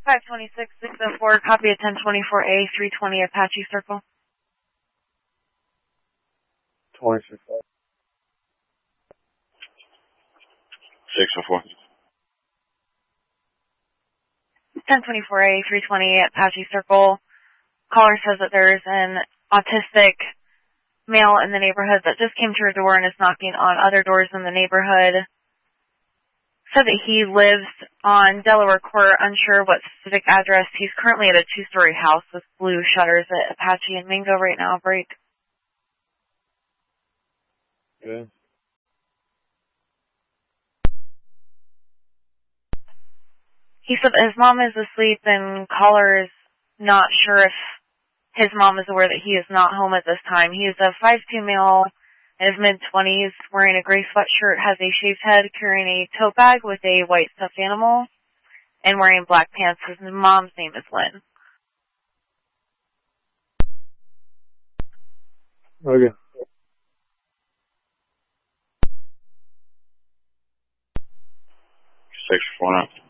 526-604, copy of 1024A, 320 Apache Circle. 26. 604. 1024A, 320 Apache Circle. Caller says that there's an autistic male in the neighborhood that just came to her door and is knocking on other doors in the neighborhood. Said that he lives on Delaware Court, unsure what specific address. He's currently at a 2-story house with blue shutters at Apache and Mingo right now. Break. Good. He said that his mom is asleep and caller is not sure if his mom is aware that he is not home at this time. He is a 5'2" male in his mid-20s, wearing a gray sweatshirt, has a shaved head, carrying a tote bag with a white stuffed animal, and wearing black pants. His mom's name is Lynn. Okay. 649.